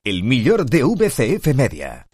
El millor de VCF Media.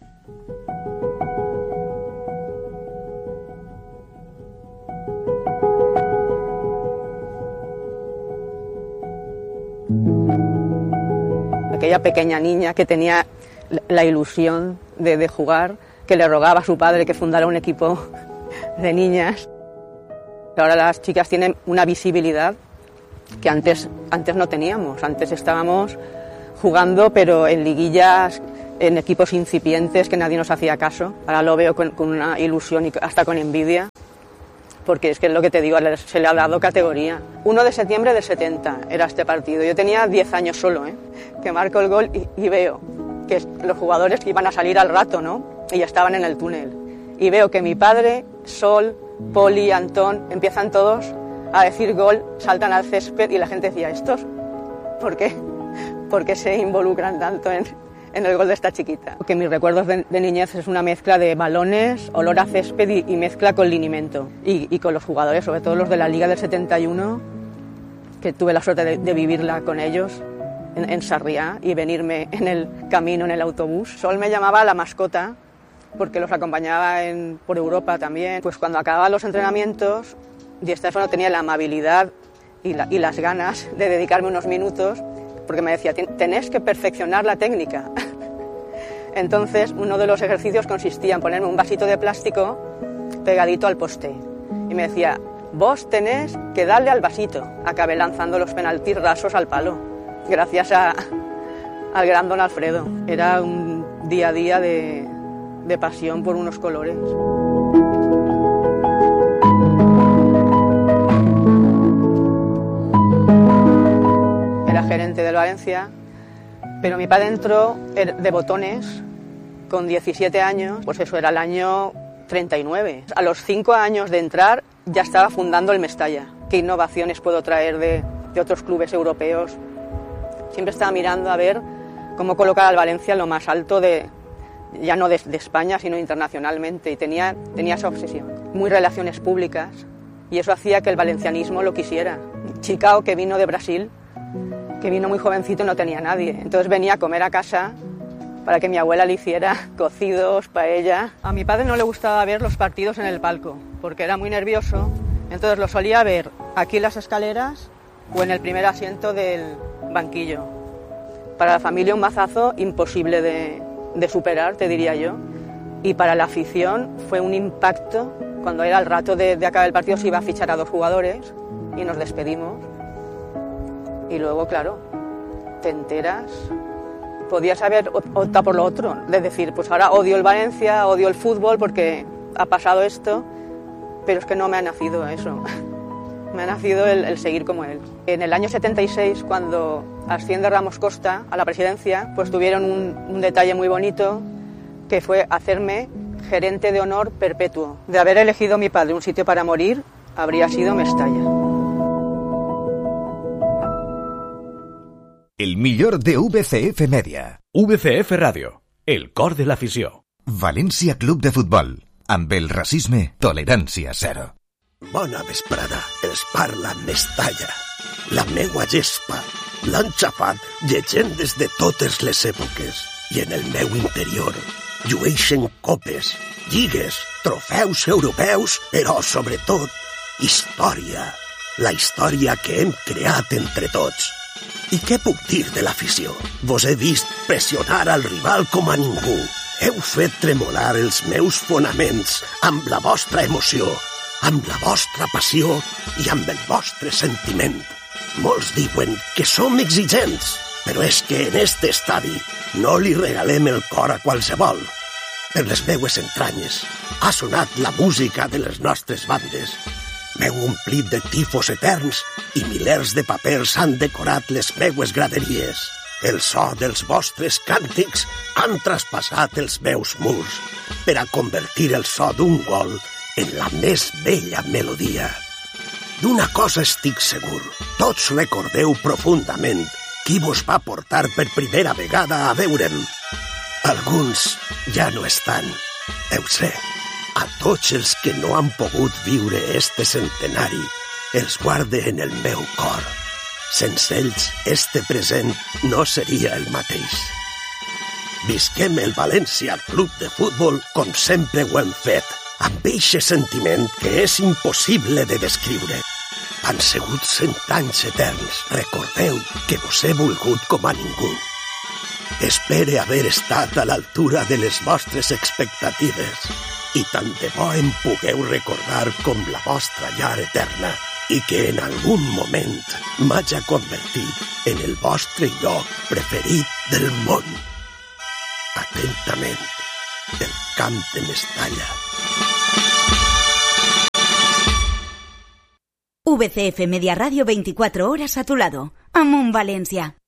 Aquella pequeña niña que tenía la ilusión de jugar, que le rogaba a su padre que fundara un equipo de niñas. Ahora las chicas tienen una visibilidad que antes no teníamos. Antes estábamos jugando, pero en liguillas, en equipos incipientes que nadie nos hacía caso. Ahora lo veo con una ilusión y hasta con envidia, porque es que es lo que te digo, se le ha dado categoría. 1 de septiembre del 70 era este partido. Yo tenía 10 años solo, que marco el gol y veo que los jugadores que iban a salir al rato, ¿no? Y ya estaban en el túnel. Y veo que mi padre, Sol, Poli, Antón, empiezan todos a decir gol, saltan al césped y la gente decía, ¿estos? ¿Por qué? ¿Por qué se involucran tanto en el gol de esta chiquita? Que mis recuerdos de niñez es una mezcla de balones, olor a césped y mezcla con linimento. Y con los jugadores, sobre todo los de la Liga del 71, que tuve la suerte de vivirla con ellos en Sarriá y venirme en el camino, en el autobús. Sol me llamaba la mascota, porque los acompañaba por Europa también. Pues cuando acababan los entrenamientos, Di Stéfano tenía la amabilidad y las ganas de dedicarme unos minutos, porque me decía, tenés que perfeccionar la técnica. Entonces, uno de los ejercicios consistía en ponerme un vasito de plástico pegadito al poste. Y me decía, vos tenés que darle al vasito. Acabé lanzando los penaltis rasos al palo, gracias al gran don Alfredo. Era un día a día de pasión por unos colores. Era gerente del Valencia, pero mi padre entró de botones con 17 años, pues eso era el año 39. A los 5 años de entrar ya estaba fundando el Mestalla. ¿Qué innovaciones puedo traer de otros clubes europeos? Siempre estaba mirando a ver cómo colocar al Valencia en lo más alto ya no de España, sino internacionalmente, y tenía esa obsesión. Muy relaciones públicas, y eso hacía que el valencianismo lo quisiera. Chicao, que vino de Brasil, que vino muy jovencito y no tenía nadie, entonces venía a comer a casa para que mi abuela le hiciera cocidos, paella. A mi padre no le gustaba ver los partidos en el palco, porque era muy nervioso, entonces lo solía ver aquí en las escaleras o en el primer asiento del banquillo. Para la familia un mazazo imposible de superar, te diría yo, y para la afición fue un impacto. Cuando era el rato de acabar el partido se iba a fichar a 2 jugadores y nos despedimos, y luego, claro, te enteras, podías haber optado por lo otro, de decir, pues ahora odio el Valencia, odio el fútbol porque ha pasado esto, pero es que no me ha nacido eso. Me ha nacido el seguir como él. En el año 76, cuando asciende Ramos Costa a la presidencia, pues tuvieron un detalle muy bonito, que fue hacerme gerente de honor perpetuo. De haber elegido mi padre un sitio para morir, habría sido Mestalla. El millor de VCF Media. VCF Ràdio, el cor de l'afició. València Club de Futbol. Amb el racisme, tolerància zero. Bona vesprada, els parla Mestalla. La meua gespa l'han xafat llegendes de totes les èpoques, i en el meu interior llueixen copes, lligues, trofeus europeus, però sobretot història. La història que hem creat entre tots. I què puc dir de l'afició? Vos he vist pressionar al rival com a ningú. Heu fet tremolar els meus fonaments amb la vostra emoció, amb la vostra passió i amb el vostre sentiment. Molts diuen que som exigents, però és que en este estadi no li regalem el cor a qualsevol. Per les meues entranyes ha sonat la música de les nostres bandes. M'heu omplit de tifos eterns i milers de papers han decorat les meues graderies. El so dels vostres càntics han traspassat els meus murs per a convertir el so d'un gol en la més bella melodia. D'una cosa estic segur, tots recordeu profundament qui vos va portar per primera vegada a veure'm. Alguns ja no estan, ho sé. A tots els que no han pogut viure este centenari, els guarde en el meu cor. Sense ells, este present no seria el mateix. Visquem el València Club de Futbol com sempre ho hem fet, amb eixe sentiment que és impossible de descriure. Han sigut 100 anys eterns. Recordeu que vos he volgut com a ningú. Espere haver estat a l'altura de les vostres expectatives i tant de bo em pugueu recordar com la vostra llar eterna i que en algun moment m'haja convertit en el vostre lloc preferit del món. Atentament, el Camp de Mestalla. VCF Media Radio, 24 horas a tu lado. Amunt València.